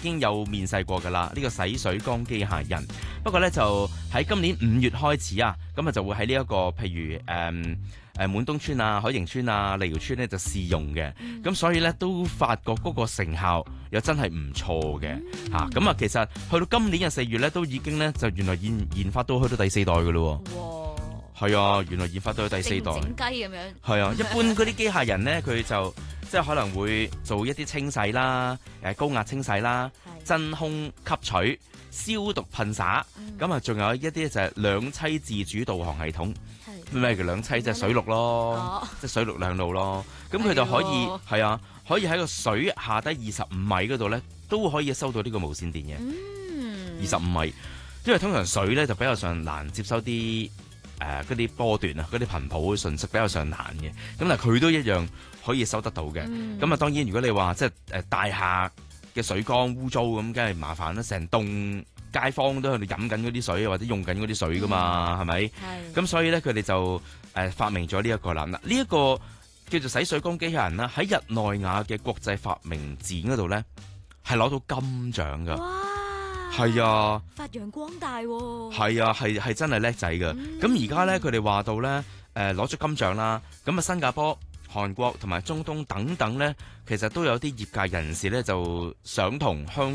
經有面世過㗎啦，呢個洗水缸機械人。不過咧就喺今年5月開始啊，咁啊就會喺呢一個譬如滿東村啊、海盈村啊、利瑤村咧就試用嘅。咁所以咧都發覺嗰個成效又真係唔錯嘅嚇。咁啊其實去到今年嘅4月咧，都已經咧就原來研發到去到第4代㗎咯喎。 哇！ 係啊，原來研發到去第4代。 整雞咁樣。 係啊，一般嗰啲機械人咧，佢就即係可能會做一啲清洗啦、高壓清洗啦、真空吸取、消毒噴灑，咁啊仲有一啲就係兩棲自主導航系統。咩叫兩棲？即係水陸咯，即係水陸兩路咯。咁佢就可以係啊，可以喺個水下低25米嗰度咧，都可以收到呢個無線電嘅。25米，因為通常水咧就比較上難接收啲嗰啲波段啊，嗰啲頻譜嘅信息比較上難嘅。咁但係佢都一樣可以收得到嘅。咁啊當然如果你話即係大廈嘅水缸污糟咁，梗係麻煩啦，成棟街坊都喺度飲緊嗰啲水或者用緊嗰啲水噶嘛，係咪？咁所以咧，佢哋就發明咗呢一個啦。嗱，呢一個叫做洗水缸機器人啦，喺日內瓦嘅國際發明展嗰度咧，係攞到金獎噶。 哇！ 係啊， 發揚光大喎。 係啊，係真係叻仔噶。咁而家咧，佢哋話到咧，攞咗金獎啦。咁啊，新加坡、韓國同埋中東等等咧，其實都有啲業界人士咧，就想同香